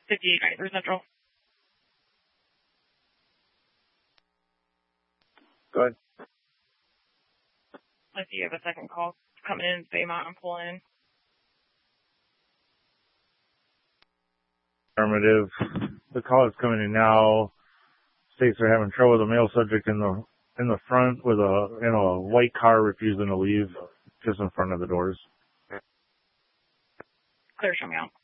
5893 Central. Go ahead. If you have a second call coming in, Baymont, I'm pulling in. Affirmative. The call is coming in now. States are having trouble with a male subject in the front with a white car refusing to leave just in front of the doors. Clear, show me out.